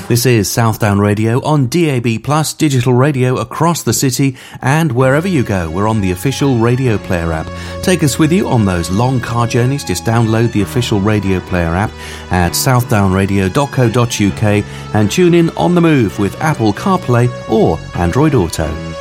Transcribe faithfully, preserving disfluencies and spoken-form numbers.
This is Southdown Radio on D A B Plus, digital radio across the city, and wherever you go, we're on the official Radio Player app. Take us with you on those long car journeys. Just download the official Radio Player app at southdown radio dot co dot uk and tune in on the move with Apple CarPlay or Android Auto.